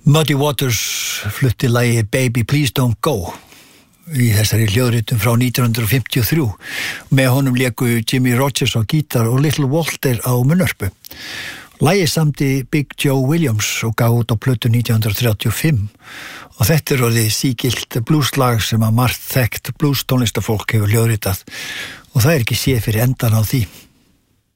Muddy Waters flutti lagi Baby Please Don't Go í þessari hljóðritum frá 1953. Með honum léku Jimmy Rogers á gítar og Little Walter á munnörpu. Lagið samdi Big Joe Williams og gaf út á plötu 1935 og þetta er orðið sígilt blueslag sem að margt þekkt blues tónlistafólk hefur hljóðritað og það er ekki séð fyrir endan á því.